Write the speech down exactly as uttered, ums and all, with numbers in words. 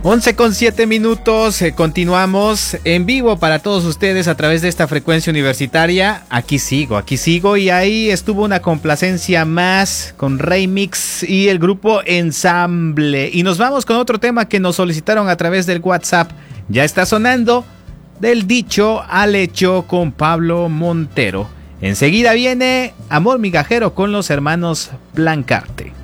once con siete minutos, eh, continuamos en vivo para todos ustedes a través de esta frecuencia universitaria. Aquí sigo, aquí sigo y ahí estuvo una complacencia más con Remix y el grupo Ensamble. Y nos vamos con otro tema que nos solicitaron a través del WhatsApp. Ya está sonando, Del dicho al hecho con Pablo Montero. Enseguida viene Amor Migajero con los hermanos Blancarte.